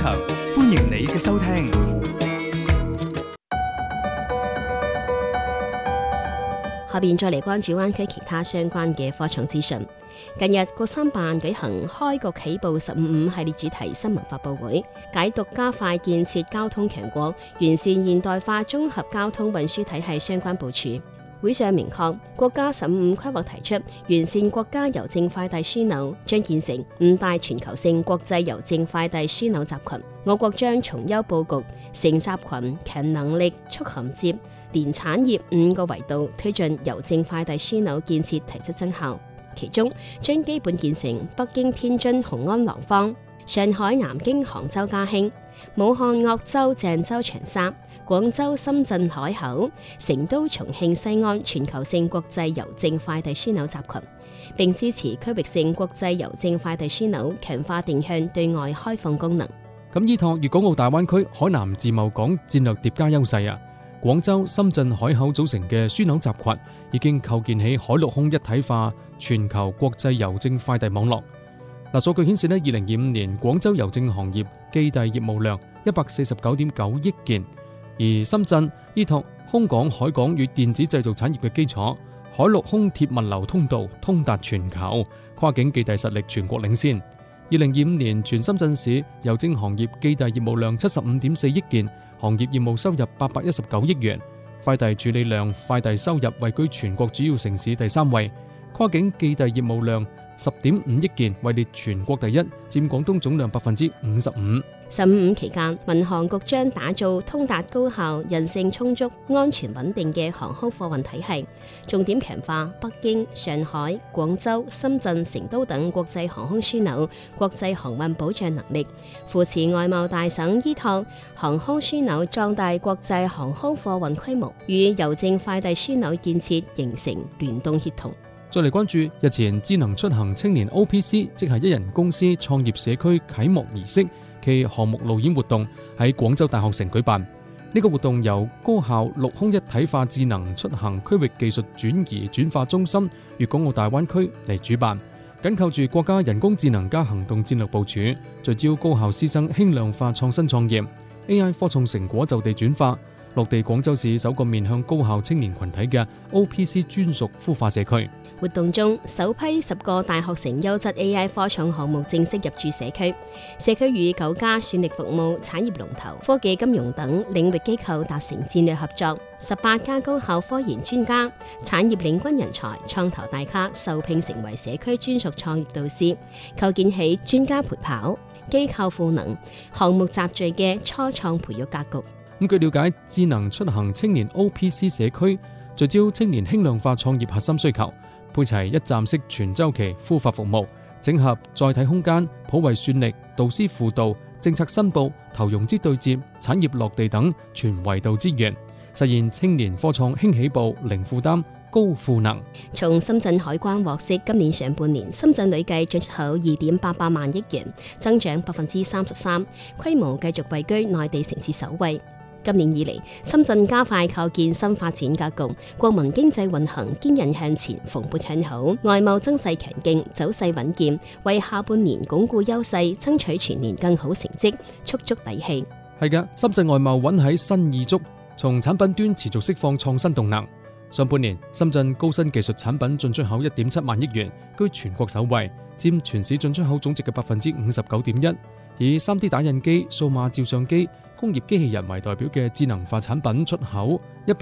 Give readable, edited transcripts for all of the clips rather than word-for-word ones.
場，歡迎你嘅收聽。 下邊再嚟關注灣區其他相關嘅科創資訊。近日，國三辦舉行開局起步15.5系列主題新聞發佈會，解讀加快建設交通強國、完善現代化綜合交通運輸體系相關部署。會上明確，國家15規劃提出完善國家郵政快遞樞紐，將建成5大全球性國際郵政快遞樞紐集群。我國將從優佈局、成集群、強能力、促銜接、連產業5個維度推進郵政快遞樞紐建設提質增效。其中將基本建成北京、天津、雄安、廊坊、上海、南京、杭州、嘉興、武漢、鄂州、鄭州、長沙、廣州、深圳、海口、成都、重慶、西安全球性國際郵政快遞樞紐集群，並支持區域性國際郵政快遞樞紐強化定向對外開放功能。 咁依託粵港澳大灣區海南自貿港戰略疊加優勢啊，廣州、深圳、海口組成嘅樞紐集群已經構建起海陸空一體化全球國際郵政快遞網絡。數據顯示咧，2025年廣州郵政行業寄遞業務量149.9億件，而深圳依託空港、海港與電子製造產業嘅基礎，海陸空鐵物流通道通達全球，跨境寄遞實力全國領先。2025年全深圳市郵政行業寄遞業務量75.4億件，行業業務收入819億元，快遞處理量、快遞收入位居全國主要城市第3位，跨境寄遞業務量10.5億件，位列全國第一，佔廣東總量55%。 15期間，民航局將打造通達高效、人性充足、安全穩定嘅航空貨運體系，重點強化北京、上海、廣州、深圳、成都等國際航空樞紐國際航運保障能力，扶持外貿大省依託航空樞紐壯大國際航空貨運規模，與郵政快遞樞紐建設形成聯動協同。 再嚟關注日前智能出行青年 OPC， 即係一人公司創業社區啟幕儀式暨項目路演活動喺廣州大學城舉辦。呢個活動由高校陸空一體化智能出行區域技術轉移轉化中心粵港澳大灣區嚟主辦，緊扣住國家人工智能加行動戰略部署，聚焦高校師生輕量化創新創業、AI 科創成果就地轉化，落地廣州市首個面向高校青年群體嘅 OPC 專屬孵化社區。 活動中，首批10個大學城優質 AI 科創項目正式入駐社區，社區與9家算力服務、產業龍頭、科技金融等領域機構達成戰略合作，18家高校科研專家、產業領軍人才、創投大咖受聘成為社區專屬創業導師，構建起專家陪跑、機構賦能、項目集聚嘅初創培育格局。 據了解，智能出行青年 OPC 社區聚焦青年輕量化創業核心需求，配齊一站式全週期孵化服務，整合載體空間、普惠算力、導師輔導、政策申報、投融資對接、產業落地等全維度資源，實現青年科創輕起步、零負擔、高賦能。 從深圳海關獲悉，今年上半年深圳累計進出口2.88萬億元，增長33%，規模繼續位居內地城市首位。今年以嚟，深圳加快構建新發展格局，國民經濟運行堅韌向前，蓬勃向好，外貿增勢強勁，走勢穩健，為下半年鞏固優勢，爭取全年更好成績，蓄足底氣。 係嘅，深圳外貿穩喺新意足，從產品端持續釋放創新動能。上半年，深圳高新技術產品進出口1.7萬億元，居全國首位，佔全市進出口總值嘅59.1%。以 3D 打印機、數碼照相機、工業機器人為代表嘅智能化產品出口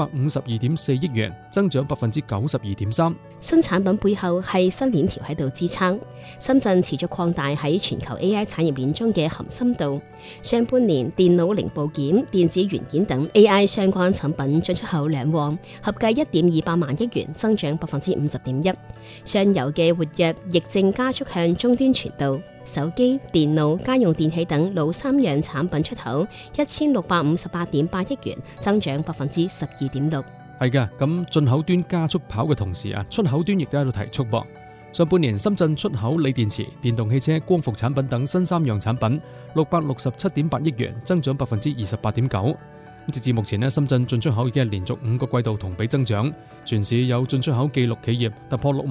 152.4億元，增長92.3%。 新產品背後係新鏈條喺度支撐，深圳持續擴大喺全球 AI 產業鏈中嘅含深度。上半年電腦零部件、電子元件等 AI 相關產品進出口兩旺，合計1.28萬億元，增長50.1%。上游嘅活躍亦正加速向終端傳導。手機、電腦、家用電器等老三樣產品出口1658.8億元，增長12.6%。 係嘅，咁進口端加速跑嘅同時出口端亦都喺度提速噃。上半年深圳出口鋰電池、電動汽車、光伏產品等新3樣產品667.8億元，增長28.9%。截至目前深圳進出口已經係連續5個季度同比增長，全市有進出口紀錄企業突破6